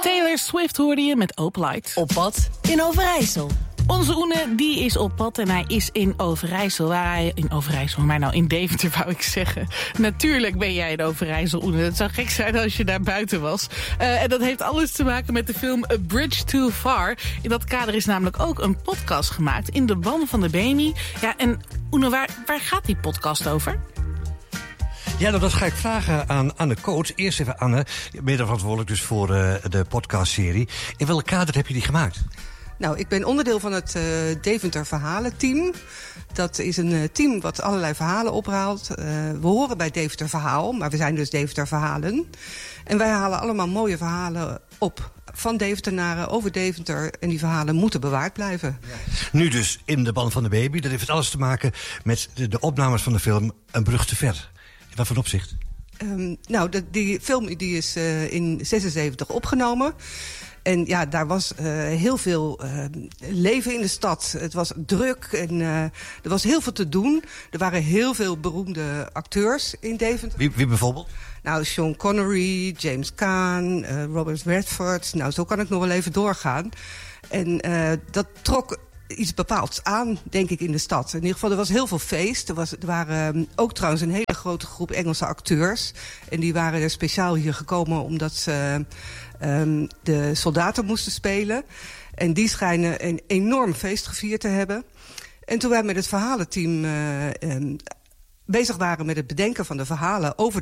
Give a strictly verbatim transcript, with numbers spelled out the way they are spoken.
Taylor Swift hoorde je met Open Light. Op pad in Overijssel. Onze Oene, die is op pad en hij is in Overijssel. Waar hij in Overijssel, maar nou in Deventer wou ik zeggen. Natuurlijk ben jij in Overijssel, Oene. Het zou gek zijn als je daar buiten was. Uh, en dat heeft alles te maken met de film A Bridge Too Far. In dat kader is namelijk ook een podcast gemaakt in de ban van de B M I. Ja, en Oene, waar, waar gaat die podcast over? Ja, nou, dat ga ik vragen aan Anne Coates. Eerst even Anne, mede verantwoordelijk dus voor uh, de podcastserie. In welk kader heb je die gemaakt? Nou, ik ben onderdeel van het uh, Deventer Verhalen-team. Dat is een uh, team wat allerlei verhalen ophaalt. Uh, we horen bij Deventer Verhaal, maar we zijn dus Deventer Verhalen. En wij halen allemaal mooie verhalen op van Deventenaren over Deventer. En die verhalen moeten bewaard blijven. Ja. Nu dus in de ban van de baby. Dat heeft alles te maken met de, de opnames van de film Een brug te ver. In wat voor opzicht? Um, nou, de, die film die is uh, in zesenzeventig opgenomen. En ja, daar was uh, heel veel uh, leven in de stad. Het was druk en uh, er was heel veel te doen. Er waren heel veel beroemde acteurs in Deventer. Wie, wie bijvoorbeeld? Nou, Sean Connery, James Caan, uh, Robert Redford. Nou, zo kan ik nog wel even doorgaan. En uh, dat trok iets bepaalds aan, denk ik, in de stad. In ieder geval, er was heel veel feest. Er, was, er waren um, ook trouwens een hele grote groep Engelse acteurs. En die waren speciaal hier gekomen omdat ze um, de soldaten moesten spelen. En die schijnen een enorm feest gevierd te hebben. En toen wij met het verhalenteam uh, um, bezig waren met het bedenken van de verhalen over